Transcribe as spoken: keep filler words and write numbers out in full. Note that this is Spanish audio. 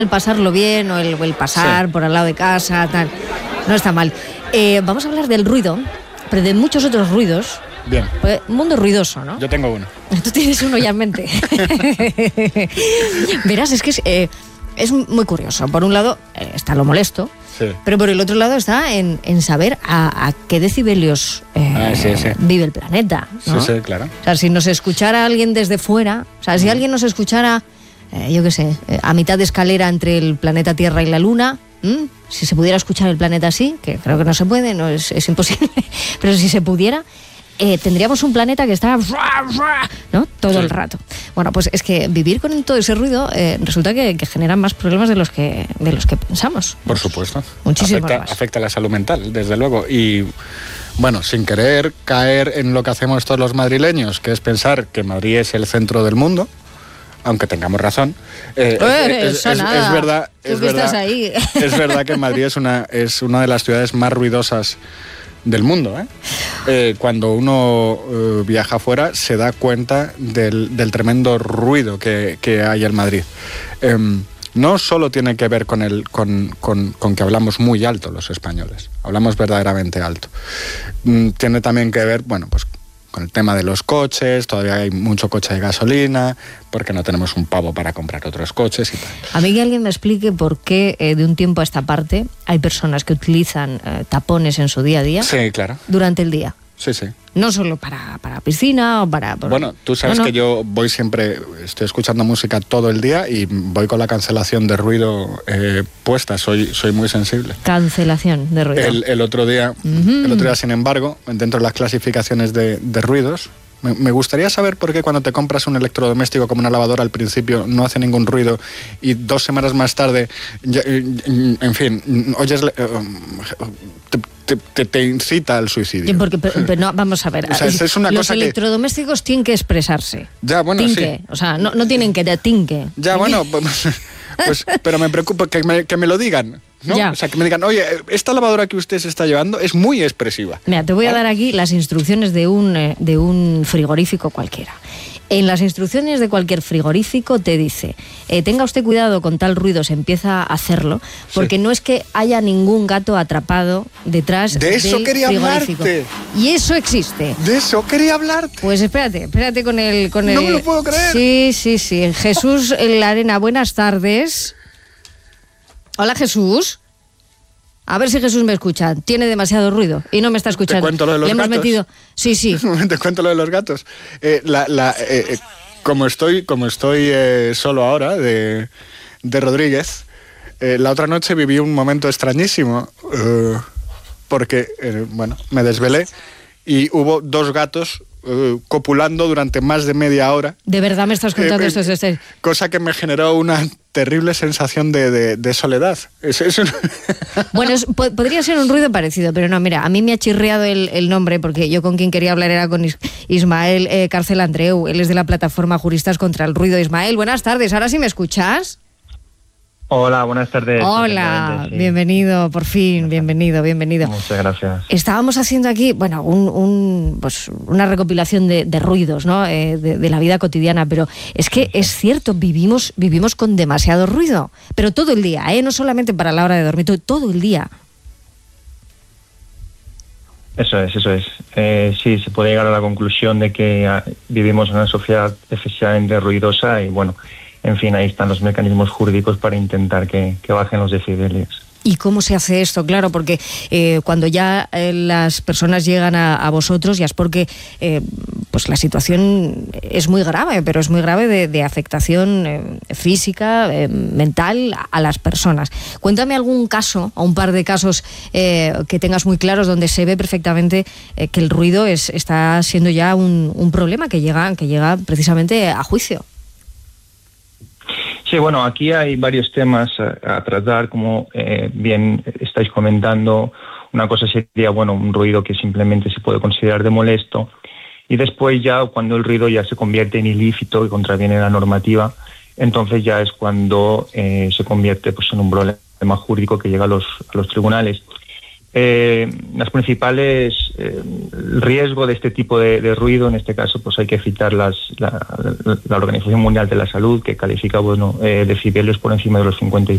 el pasarlo bien o el, o el pasar sí. por al lado de casa, tal, no está mal. Eh, vamos a hablar del ruido, pero de muchos otros ruidos. Bien. Pues, mundo ruidoso, ¿no? Yo tengo uno. Tú tienes uno ya en mente. Verás, es que es, eh, es muy curioso. Por un lado eh, está lo molesto, sí. pero por el otro lado está en, en saber a, a qué decibelios eh, ah, sí, sí. vive el planeta, ¿no? Sí, sí, claro. O sea, si nos escuchara alguien desde fuera, o sea, si alguien nos escuchara... Eh, yo qué sé, eh, a mitad de escalera entre el planeta Tierra y la Luna, ¿m? Si se pudiera escuchar el planeta así, que creo que no se puede, no es, es imposible, pero si se pudiera, eh, tendríamos un planeta que está, ¿no? Todo sí. el rato. Bueno, pues es que vivir con todo ese ruido eh, resulta que, que genera más problemas de los que de los que pensamos. Por supuesto. Muchísimo afecta, más. Afecta a la salud mental, desde luego. Y bueno, sin querer caer en lo que hacemos todos los madrileños, que es pensar que Madrid es el centro del mundo, aunque tengamos razón, eh, eh, es, es, es, es verdad, es verdad, ahí. es verdad que Madrid es una, es una de las ciudades más ruidosas del mundo. ¿eh? Eh, cuando uno eh, viaja afuera se da cuenta del, del tremendo ruido que, que hay en Madrid. Eh, no solo tiene que ver con, el, con, con, con que hablamos muy alto los españoles, hablamos verdaderamente alto. Mm, tiene también que ver, bueno, pues con el tema de los coches, todavía hay mucho coche de gasolina, porque no tenemos un pavo para comprar otros coches y tal. A mí que alguien me explique por qué eh, de un tiempo a esta parte hay personas que utilizan eh, tapones en su día a día. Sí, claro. Durante el día. Sí, sí. No solo para, para piscina o para... Por... Bueno, tú sabes no, no. que yo voy siempre, estoy escuchando música todo el día y voy con la cancelación de ruido eh, puesta, soy, soy muy sensible. Cancelación de ruido. El, el, otro día, uh-huh. el otro día, sin embargo, dentro de las clasificaciones de, de ruidos, me, me gustaría saber por qué cuando te compras un electrodoméstico como una lavadora al principio no hace ningún ruido y dos semanas más tarde, ya, en fin, oyes... Te, Te, te, te incita al suicidio. Porque, pero, pero no, vamos a ver. O sea, es, es una los cosa electrodomésticos que... tienen que expresarse. Ya, bueno, tinque. sí. O sea, no, no tienen que de tinque. Ya, bueno, pues, pues, pero me preocupa que me, que me lo digan, ¿no? Ya. O sea, que me digan, oye, esta lavadora que usted se está llevando es muy expresiva. Mira, te voy a ¿Eh? dar aquí las instrucciones de un, de un frigorífico cualquiera. En las instrucciones de cualquier frigorífico te dice, eh, tenga usted cuidado con tal ruido, se empieza a hacerlo, porque sí. no es que haya ningún gato atrapado detrás de eso del quería frigorífico. Hablarte. Y eso existe. De eso quería hablarte. Pues espérate, espérate con el... Con no el... me lo puedo creer. Sí, sí, sí. Jesús en la Arena, buenas tardes. Hola, Jesús. A ver si Jesús me escucha. Tiene demasiado ruido y no me está escuchando. Te cuento lo de los Le hemos gatos. metido... Sí, sí. Te cuento lo de los gatos. Eh, la, la, eh, como estoy, como estoy eh, solo ahora de, de Rodríguez, eh, la otra noche viví un momento extrañísimo eh, porque, eh, bueno, me desvelé y hubo dos gatos Uh, copulando durante más de media hora. ¿De verdad me estás contando eh, esto? Eh, este? Cosa que me generó una terrible sensación de, de, de soledad. Es, es un... Bueno, es, po- podría ser un ruido parecido, pero no, mira, a mí me ha chirriado el, el nombre, porque yo con quien quería hablar era con Is- Ismael eh, Cárcel Andreu. Él es de la plataforma Juristas contra el Ruido. Ismael, buenas tardes. ¿Ahora sí me escuchas? Hola, buenas tardes. Hola, sí. bienvenido, por fin, bienvenido, bienvenido. Muchas gracias. Estábamos haciendo aquí, bueno, un, un, pues una recopilación de, de ruidos, ¿no? Eh, de, de la vida cotidiana, pero es que sí, sí. es cierto, vivimos, vivimos con demasiado ruido, pero todo el día, ¿eh? No solamente para la hora de dormir, todo, todo el día. Eso es, eso es. Eh, sí, se puede llegar a la conclusión de que ah, vivimos en una sociedad excesivamente ruidosa y, bueno, en fin, ahí están los mecanismos jurídicos para intentar que, que bajen los decibelios. ¿Y cómo se hace esto? Claro, porque eh, cuando ya eh, las personas llegan a, a vosotros, ya es porque eh, pues la situación es muy grave, pero es muy grave de, de afectación eh, física, eh, mental a, a las personas. Cuéntame algún caso, o un par de casos eh, que tengas muy claros, donde se ve perfectamente eh, que el ruido es, está siendo ya un, un problema que llega, que llega precisamente a juicio. Sí, bueno, aquí hay varios temas a, a tratar, como eh, bien estáis comentando. Una cosa sería, bueno, un ruido que simplemente se puede considerar de molesto, y después ya cuando el ruido ya se convierte en ilícito y contraviene la normativa, entonces ya es cuando eh, se convierte pues en un problema jurídico que llega a los, a los tribunales. Eh, las principales eh, el riesgo de este tipo de, de ruido, en este caso, pues hay que citar las, la, la, la Organización Mundial de la Salud, que califica, bueno, eh, decibelios por encima de los cincuenta y